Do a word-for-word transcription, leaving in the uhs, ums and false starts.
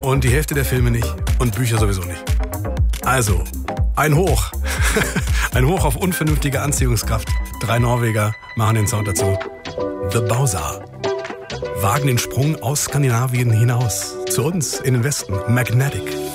Und die Hälfte der Filme nicht. Und Bücher sowieso nicht. Also, ein Hoch. Ein Hoch auf unvernünftige Anziehungskraft. Drei Norweger machen den Sound dazu. The Bowser. Wagen den Sprung aus Skandinavien hinaus. Zu uns in den Westen. Magnetic.